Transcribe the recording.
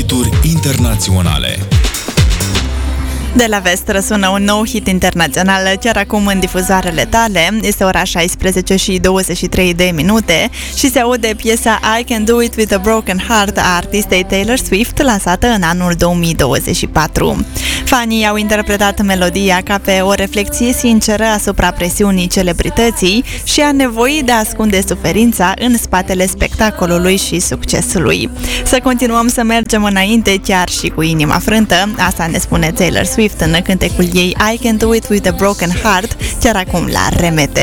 hituri internaționale. De la vest răsună un nou hit internațional chiar acum în difuzoarele tale. Este ora 16 și 23 de minute și se aude piesa I Can Do It With A Broken Heart a artistei Taylor Swift, lansată în anul 2024. Fanii au interpretat melodia ca pe o reflexie sinceră asupra presiunii celebrității și a nevoii de a ascunde suferința în spatele spectacolului și succesului. Să continuăm să mergem înainte chiar și cu inima frântă, asta ne spune Taylor Swift în cântecul ei I Can Do It With A Broken Heart, chiar acum la RMT.